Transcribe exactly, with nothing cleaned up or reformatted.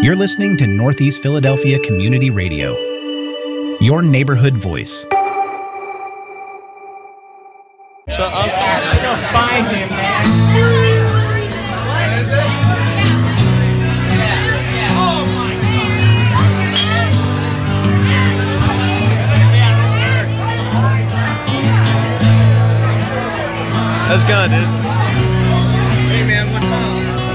You're listening to Northeast Philadelphia Community Radio, your neighborhood voice. So I'm sorry. Go find him, man. How's it going, dude? Hey, man, what's up?